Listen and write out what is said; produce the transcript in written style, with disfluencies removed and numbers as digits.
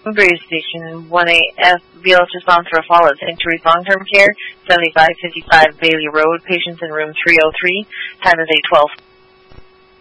Brave Station 1AF, BLS response for a fall at Sanctuary's Long-Term Care, 7555 Bailey Road, patients in room 303, time is 8:12.